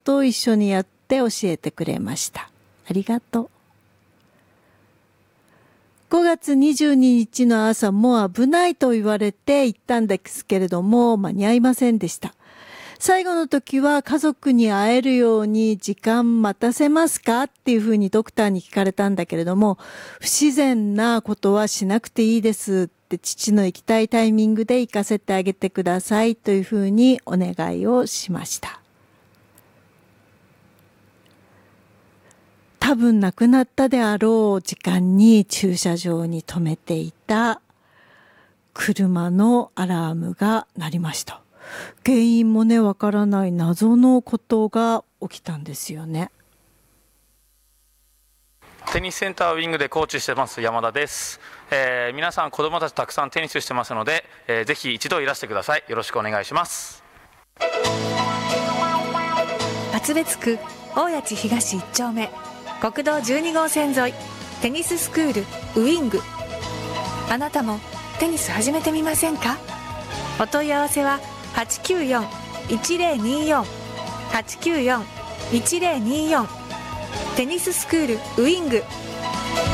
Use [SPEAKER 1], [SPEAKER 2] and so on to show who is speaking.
[SPEAKER 1] と一緒にやって教えてくれました。ありがとう。5月22日の朝も危ないと言われて行ったんですけれども間に合いませんでした。最後の時は家族に会えるように時間待たせますかっていうふうにドクターに聞かれたんだけれども、不自然なことはしなくていいですって父の行きたいタイミングで行かせてあげてくださいというふうにお願いをしました。多分亡くなったであろう時間に駐車場に止めていた車のアラームが鳴りました。原因もねわからない謎のことが起きたんですよね。
[SPEAKER 2] テニスセンターウィングでコーチしてます山田です。皆さん子どもたちたくさんテニスしてますので、ぜひ一度いらしてください。よろしくお願いします。
[SPEAKER 3] 厚別区大谷地東1丁目国道12号線沿いテニススクールウィング。あなたもテニス始めてみませんか？お問い合わせは894-1024 894-1024テニススクールウィング。